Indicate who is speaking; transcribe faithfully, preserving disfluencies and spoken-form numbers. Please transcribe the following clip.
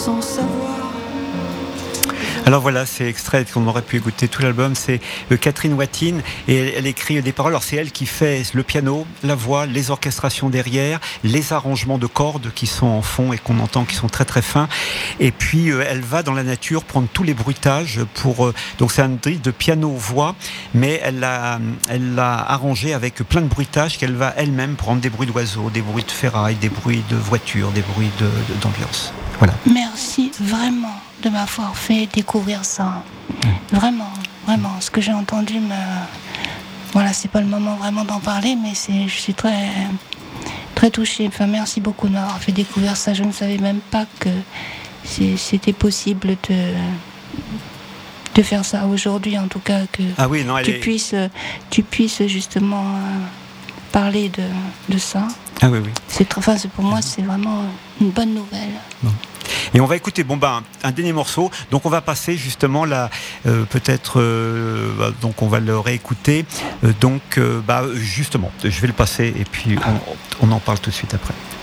Speaker 1: sans savoir.
Speaker 2: Alors voilà, c'est extrait qu'on aurait pu écouter tout l'album, c'est euh, Catherine Watine et elle, elle écrit des paroles. Alors c'est elle qui fait le piano, la voix, les orchestrations derrière, les arrangements de cordes qui sont en fond et qu'on entend qui sont très très fins. Et puis euh, elle va dans la nature prendre tous les bruitages pour. Euh, donc c'est un disque de piano-voix, mais elle l'a, elle l'a arrangé avec plein de bruitages qu'elle va elle-même prendre des bruits d'oiseaux, des bruits de ferraille, des bruits de voitures, des bruits de, de, d'ambiance. Voilà.
Speaker 3: Merci vraiment de m'avoir fait découvrir ça. Vraiment, vraiment. Ce que j'ai entendu me... Voilà, c'est pas le moment vraiment d'en parler, mais c'est, je suis très, très touchée. Enfin, merci beaucoup de m'avoir fait découvrir ça. Je ne savais même pas que c'était possible de, de faire ça aujourd'hui, en tout cas, que
Speaker 2: ah oui, non, elle
Speaker 3: tu,
Speaker 2: est...
Speaker 3: puisses, tu puisses justement euh, parler de, de ça.
Speaker 2: Ah oui, oui.
Speaker 3: C'est, enfin, c'est, pour moi, c'est vraiment une bonne nouvelle.
Speaker 2: Bon. Et on va écouter bon, bah, un, un dernier morceau. Donc on va passer justement là, euh, peut-être, euh, bah, donc on va le réécouter. Euh, donc euh, bah, justement, je vais le passer et puis on, on en parle tout de suite après.